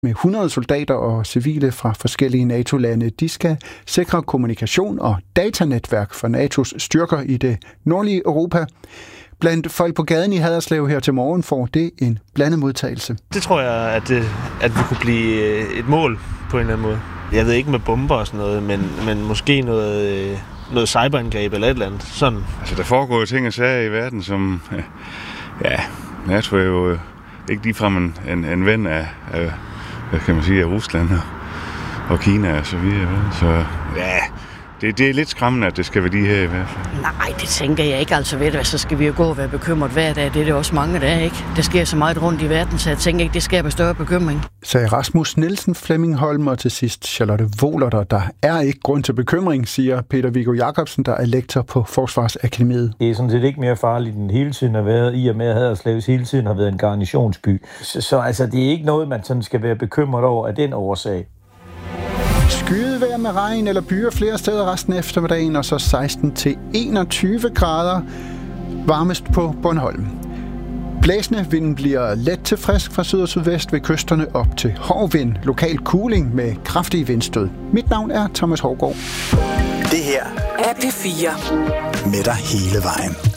med 100 soldater og civile fra forskellige NATO-lande. De skal sikre kommunikation og datanetværk for NATO's styrker i det nordlige Europa. Blandt folk på gaden i Haderslev her til morgen får det en blandet modtagelse. Det tror jeg, at vi kunne blive et mål på en eller anden måde. Jeg ved ikke med bomber og sådan noget, men måske noget cyberangreb eller et eller andet. Sådan. Altså, der foregår jo ting og sager i verden, som... Ja, NATO er jo ikke ligefrem en ven af hvad kan man sige, af Rusland og Kina og så videre. Så ja, det er lidt skræmmende, at det skal være de her i hvert fald. Nej, det tænker jeg ikke. Altså ved du, så skal vi jo gå og være bekymret hver dag. Det er det også mange dage, ikke? Det sker så meget rundt i verden, så jeg tænker ikke, det skaber større bekymring. Sagde Rasmus Nielsen, Flemming Holm og til sidst Charlotte Wohlerter. Der er ikke grund til bekymring, siger Peter Viggo Jacobsen, der er lektor på Forsvarsakademiet. Det er sådan set ikke mere farligt end hele tiden har været, i og med at Haderslev hele tiden har været en garnisonsby. Så altså, det er ikke noget, man sådan skal være bekymret over af den årsag. Skydevejr med regn eller byer flere steder resten af eftermiddagen, og så 16-21 grader varmest på Bornholm. Blæsende vind bliver let til frisk fra syd og sydvest ved kysterne op til hård vind. Lokal cooling med kraftige vindstød. Mit navn er Thomas Hovgaard. Det her er P4 med dig hele vejen.